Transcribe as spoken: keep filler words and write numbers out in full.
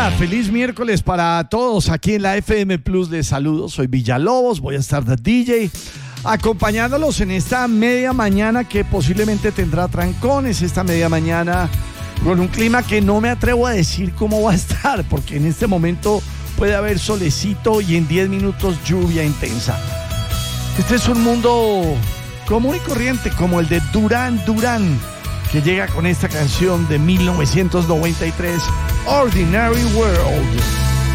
Hola, feliz miércoles para todos aquí en la F M Plus. Les saludo, soy Villalobos, voy a estar de D J acompañándolos en esta media mañana que posiblemente tendrá trancones, esta media mañana con un clima que no me atrevo a decir cómo va a estar, porque en este momento puede haber solecito y en diez minutos lluvia intensa. Este es un mundo común y corriente como el de Duran Duran, que llega con esta canción de mil novecientos noventa y tres, Ordinary World.